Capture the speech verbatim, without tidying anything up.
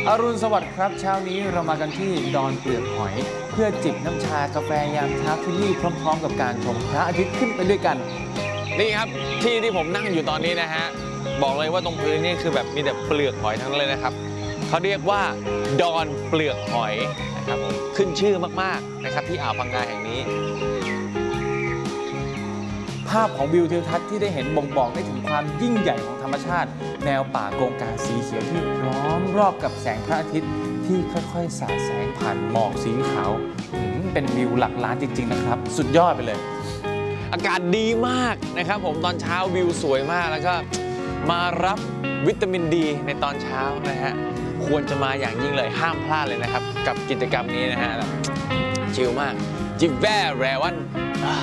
อรุณสวัสดิ์ครับเช้านี้เรามากันที่ดอนเปลือกหอย เพื่อจิบน้ำชากาแฟยามเช้าที่นี่พร้อมๆ กับการชมพระอาทิตย์ขึ้นไปด้วยกันนี่ครับที่ที่ผมนั่งอยู่ตอนนี้นะฮะบอกเลยว่าตรงพื้นนี่คือแบบมีแต่เปลือกหอยทั้งนั้นเลยนะครับเขาเรียกว่าดอนเปลือกหอยนะครับผมขึ้นชื่อมากๆนะครับที่อ่าวพังงาแห่งนี้ภาพของวิวทิวทัศน์ที่ได้เห็นบ่งบอกได้ถึงความยิ่งใหญ่ของธรรมชาติแนวป่าโกงกางสีเขียวที่ล้อมรอบกับแสงพระอาทิตย์ที่ค่อยๆสาดแสงผ่านหมอกสีขาวเป็นวิวหลักล้านจริงๆนะครับสุดยอดไปเลยอากาศดีมากนะครับผมตอนเช้าวิวสวยมากแล้วก็มารับวิตามินดีในตอนเช้านะฮะควรจะมาอย่างยิ่งเลยห้ามพลาดเลยนะครับกับกิจกรรมนี้นะฮะชิลมากจิบแว่แรวัน